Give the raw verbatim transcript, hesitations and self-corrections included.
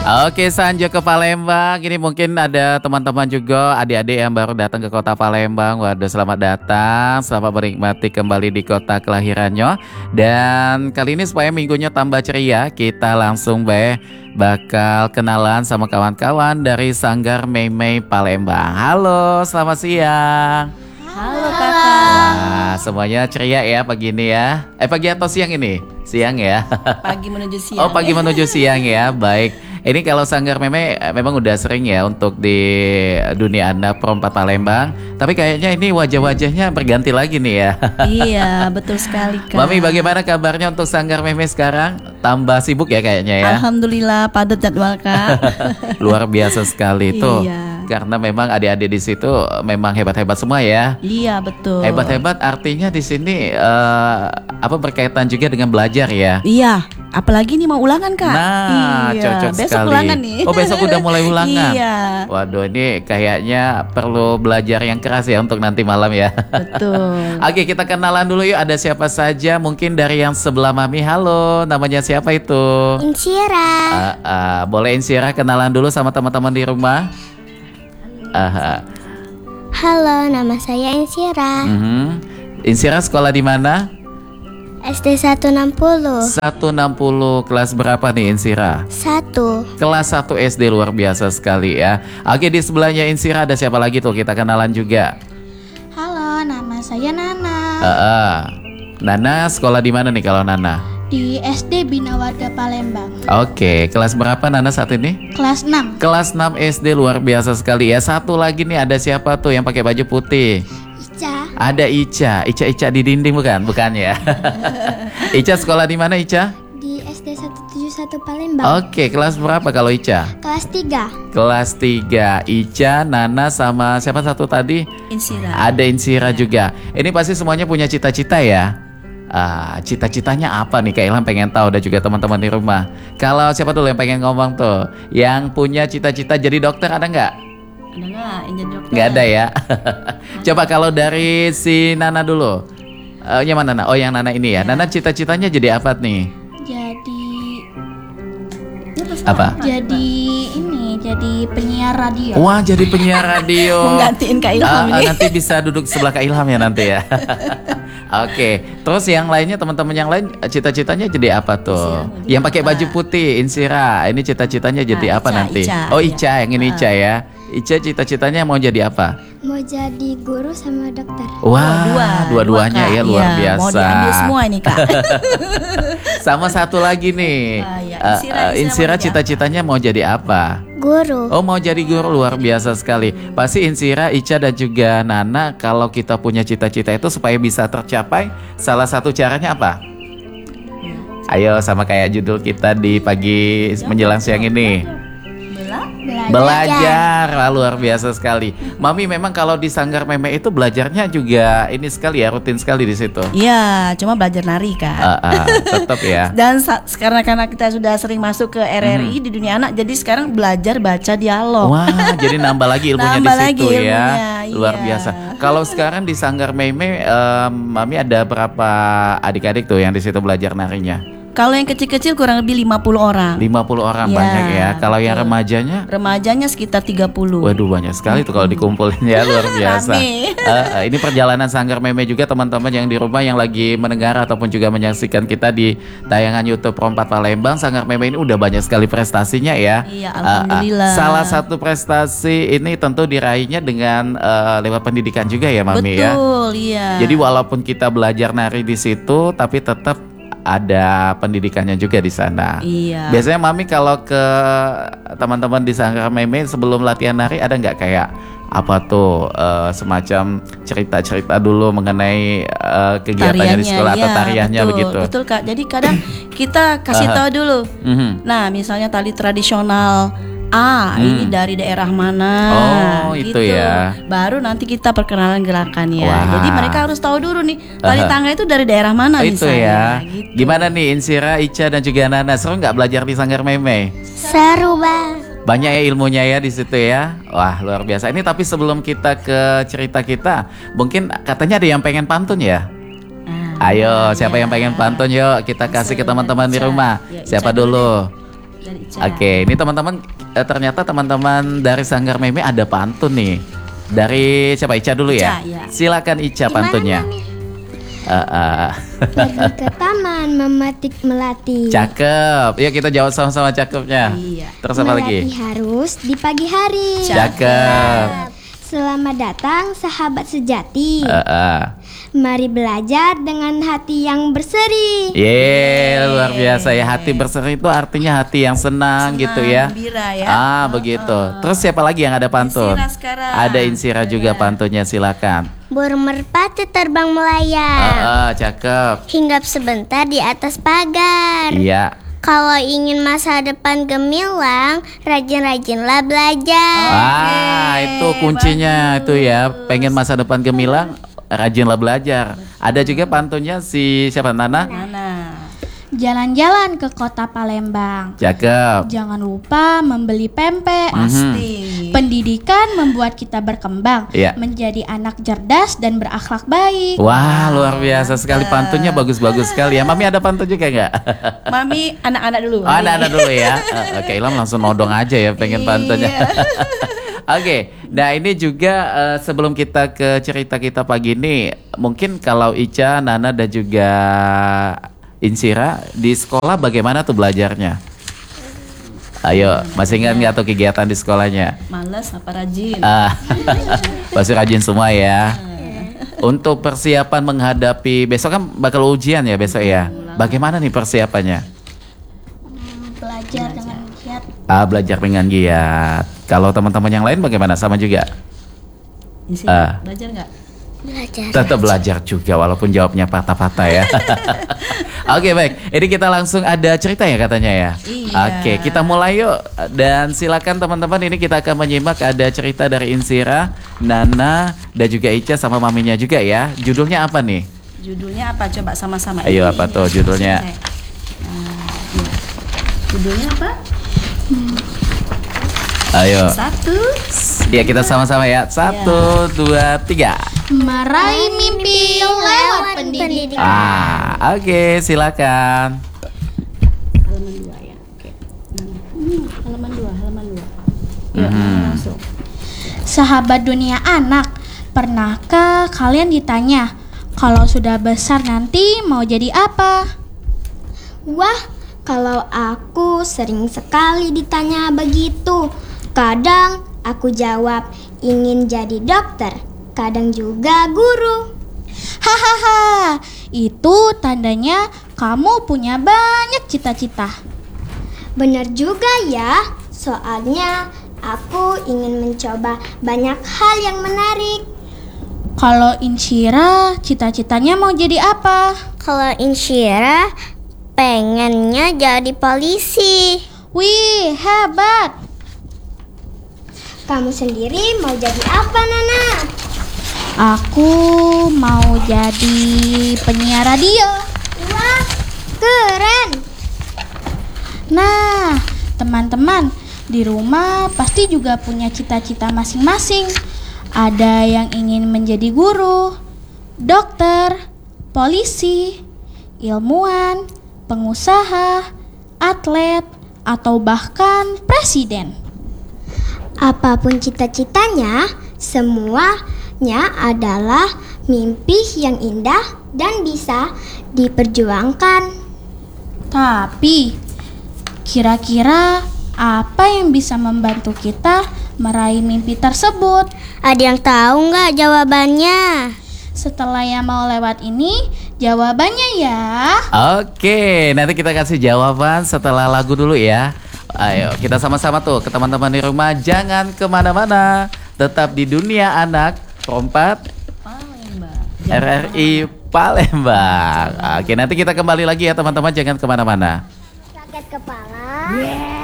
Oke, Sanjo ke Palembang. Ini mungkin ada teman-teman juga, adik-adik yang baru datang ke kota Palembang. Waduh, selamat datang, selamat menikmati kembali di kota kelahirannya. Dan kali ini supaya minggunya tambah ceria, kita langsung be bakal kenalan sama kawan-kawan dari Sanggar Mei-Mei Palembang. Halo, selamat siang. Halo kakak. Nah, semuanya ceria ya pagi ini ya. Eh pagi atau siang ini? Siang ya. Pagi menuju siang. Oh pagi menuju siang ya. Baik. Ini kalau Sanggar Mei-Mei memang udah sering ya untuk di dunia anak perempat Palembang. Tapi kayaknya ini wajah-wajahnya berganti lagi nih ya. Iya betul sekali kak. Mami bagaimana kabarnya untuk Sanggar Mei-Mei sekarang? Tambah sibuk ya kayaknya ya. Alhamdulillah padat jadwal kak. Luar biasa sekali tuh. Iya. Karena memang adik-adik di situ memang hebat-hebat semua ya. Iya betul. Hebat-hebat artinya di sini uh, apa berkaitan juga dengan belajar ya. Iya. Apalagi nih mau ulangan kak. Nah, iya. cocok besok sekali. ulangan nih. Oh besok udah mulai ulangan. Iya. Waduh ini kayaknya perlu belajar yang keras ya untuk nanti malam ya. Betul. Oke kita kenalan dulu yuk. Ada siapa saja? Mungkin dari yang sebelah Mami. Halo, namanya siapa itu? Insyira. Uh, uh, boleh Insyira kenalan dulu sama teman-teman di rumah. Uh, Halo, nama saya Insyira. uh-huh. Insyira sekolah di mana? S D seratus enam puluh. seratus enam puluh. Kelas berapa nih Insyira? Satu. Kelas satu S D, luar biasa sekali ya. Oke, di sebelahnya Insyira ada siapa lagi tuh? Kita kenalan juga. Halo, nama saya Nana. Uh, uh. Nana sekolah di mana nih kalau Nana? Di S D Bina Warga Palembang. Oke, kelas berapa Nana saat ini? Kelas enam. Kelas enam S D, luar biasa sekali ya. Satu lagi nih, ada siapa tuh yang pakai baju putih? Ica. Ada Ica. Ica-Ica di dinding bukan? Bukan ya. Ica sekolah di mana Ica? Di S D seratus tujuh puluh satu Palembang. Oke, kelas berapa kalau Ica? Kelas tiga. Kelas tiga. Ica, Nana sama siapa satu tadi? Insyira. Ada Insyira juga. Ini pasti semuanya punya cita-cita ya. Ah, cita-citanya apa nih? Kak Ilham pengen tahu dan juga teman-teman di rumah. Kalau siapa dulu yang pengen ngomong tuh? Yang punya cita-cita jadi dokter ada nggak? Ada nggak yang jadi dokter? Nggak ada ya. Coba kalau dari si Nana dulu. Uh, yang mana Nana? Oh yang Nana ini ya. Nana cita-citanya jadi apa nih? Jadi Apa? jadi ini jadi penyiar radio. Wah jadi penyiar radio. Menggantiin Kak Ilham Ah, ah, ini. nanti bisa duduk sebelah Kak Ilham ya nanti ya. Oke, terus yang lainnya teman-teman yang lain cita-citanya jadi apa tuh? Insyira, Yang pakai apa? baju putih, Insyira. Ini cita-citanya jadi Ah, apa Ica, nanti? Ica, Oh ya. Ica, yang ini Ica ya. Ica cita-citanya mau jadi apa? Mau jadi guru sama dokter. Wah, dua, dua-duanya dua, ya Kak. luar Iya, biasa. mau diambil semua ini kak. Sama satu lagi nih. Ah, ya. Eh, Insyira, eh, Insyira Insyira mau jadi cita-citanya mau jadi apa? Guru. Oh mau jadi guru, luar biasa sekali. Pasti Insyira, Ica dan juga Nana kalau kita punya cita-cita itu supaya bisa tercapai, salah satu caranya apa? Ayo sama kayak judul kita di pagi menjelang siang ini. Belajar. Wah, luar biasa sekali. Mami memang kalau di Sanggar Mei-Mei itu belajarnya juga ini sekali ya, rutin sekali di situ. Iya, cuma belajar nari kak. Ah, ah, tetap ya. Dan sa- karena karena kita sudah sering masuk ke R R I di dunia anak, jadi sekarang belajar baca dialog. Wah, jadi nambah lagi ilmunya Nambah di situ lagi ya. ilmunya, Luar iya. biasa. Kalau sekarang di Sanggar Mei-Mei, em, Mami ada berapa adik-adik tuh yang di situ belajar narinya? Kalau yang kecil-kecil kurang lebih lima puluh orang. lima puluh orang Ya, banyak ya. Kalau yang betul. remajanya, Remajanya sekitar tiga puluh. waduh banyak sekali tuh kalau dikumpulin ya, luar biasa. Rame. Eh, eh, ini perjalanan Sanggar Mei-Mei juga teman-teman yang di rumah yang lagi mendengar ataupun juga menyaksikan kita di tayangan YouTube Perempat Palembang. Sanggar Mei-Mei ini udah banyak sekali prestasinya ya. Iya, Eh, eh, alhamdulillah. salah satu prestasi ini tentu diraihnya dengan eh, lewat pendidikan juga ya Mami ya. Betul, iya. Jadi walaupun kita belajar nari di situ, tapi tetap ada pendidikannya juga di sana. Iya. Biasanya Mami kalau ke teman-teman di Sanggar Mei-Mei sebelum latihan nari ada nggak kayak apa tuh eh, semacam cerita-cerita dulu mengenai eh, kegiatannya di sekolah atau iya, tariannya betul, begitu? Betul kak. Jadi kadang kita kasih Aha. tahu dulu. Mhm. Nah, misalnya tali tradisional A, Hmm. ini dari daerah mana? Oh, itu ya. Baru nanti kita perkenalan gerakannya. Wah. Jadi mereka harus tahu dulu nih, tali Aha. tangga itu dari daerah mana Oh, itu misalnya. ya. Gitu. Gimana nih Insyira, Ica dan juga Nana, seru nggak belajar di Sanggar Mei-Mei? Seru banget. Banyak ya ilmunya ya di situ ya. Wah luar biasa. Ini tapi sebelum kita ke cerita kita, mungkin katanya ada yang pengen pantun ya. Ah, Ayo, siapa iya. yang pengen pantun yuk kita kasih ke teman-teman di Ica. rumah. Ya, Ica Siapa dulu dulu? deh. dari Ica. Oke, ini teman-teman eh, ternyata teman-teman dari Sanggar Meme ada pantun nih. Dari siapa? Ica dulu ya. Ica, ya. Silakan Ica pantunnya. Uh, uh. Pergi ke taman memetik melati. Cakep. Yuk kita jawab sama-sama cakepnya. Iya. Terus apa Melati lagi? harus di pagi hari. Cakep. Selamat datang sahabat sejati. Uh, uh. Mari belajar dengan hati yang berseri. Yeay, luar biasa ya. Hati berseri itu artinya hati yang senang, Senang, gitu ya. gembira ya. Ah, Uh, begitu. uh. Terus siapa lagi yang ada pantun? Insira sekarang. Ada Insira juga pantunnya, silakan. Burung merpati terbang melayang. Ah, ah, cakep. Hinggap sebentar di atas pagar. Iya. Kalau ingin masa depan gemilang, rajin-rajinlah belajar. Ah, itu kuncinya itu ya. Pengen masa depan gemilang, rajinlah belajar. Ada juga pantunnya si siapa, Nana? Nana. Jalan-jalan ke kota Palembang. Cakep. Jangan lupa membeli pempek. Pasti. Pendidikan membuat kita berkembang, Iya. menjadi anak cerdas dan berakhlak baik. Wah, luar biasa sekali pantunnya, bagus-bagus sekali ya. Mami ada pantun juga nggak? Mami anak-anak dulu. Oh, anak-anak dulu ya. Eh, Oke, Ilham langsung nodong aja ya pengen pantunnya. Oke, nah ini juga eh, sebelum kita ke cerita kita pagi ini, mungkin kalau Ica, Nana dan juga Insira di sekolah bagaimana tuh belajarnya? Ayo, masih ingat nggak tuh kegiatan di sekolahnya? Males apa rajin? Ah, pasti rajin semua ya. Untuk persiapan menghadapi besok kan bakal ujian ya besok ya. Bagaimana nih persiapannya? Belajar dengan giat. Ah, belajar dengan giat. Kalau teman-teman yang lain bagaimana? Sama juga? Insira, Ah. belajar nggak? Belajar. Tetap belajar juga walaupun jawabnya patah-patah ya. Oke, baik. Ini kita langsung ada cerita ya katanya ya. Iya. Oke, kita mulai yuk. Dan silakan teman-teman, ini kita akan menyimak ada cerita dari Insira, Nana dan juga Ica sama maminya juga ya. Judulnya apa nih? Judulnya apa? Coba sama-sama. Ayo, Ini, apa ini. tuh judulnya? Nah, iya. Judulnya apa? Ayo. Satu. Ya kita sama-sama ya. Satu, dua, tiga. Meraih mimpi lewat pendidikan. Ah, oke, silakan. Halaman dua ya. Oke. Hmm, halaman dua, halaman dua. Yuk, Mhm. langsung. Sahabat dunia anak, pernahkah kalian ditanya, kalau sudah besar nanti mau jadi apa? Wah, kalau aku sering sekali ditanya begitu. Kadang aku jawab ingin jadi dokter, kadang juga guru. Hahaha, itu tandanya kamu punya banyak cita-cita. Benar juga ya, soalnya aku ingin mencoba banyak hal yang menarik. Kalau Insyira, cita-citanya mau jadi apa? Kalau Insyira pengennya jadi polisi. Wih, hebat. Kamu sendiri mau jadi apa, Nana? Aku mau jadi penyiar radio. Wah, keren. Nah, teman-teman, di rumah pasti juga punya cita-cita masing-masing. Ada yang ingin menjadi guru, dokter, polisi, ilmuwan, pengusaha, atlet, atau bahkan presiden. Apapun cita-citanya, semuanya adalah mimpi yang indah dan bisa diperjuangkan. Tapi, kira-kira apa yang bisa membantu kita meraih mimpi tersebut? Ada yang tahu nggak jawabannya? Setelah yang mau lewat ini, jawabannya ya. Oke, nanti kita kasih jawaban setelah lagu dulu ya. Ayo, kita sama-sama tuh ke teman-teman di rumah. Jangan kemana-mana, tetap di dunia anak. Prompat Palembang. R R I Palembang. Oke, nanti kita kembali lagi ya teman-teman. Jangan kemana-mana. Sakit kepala.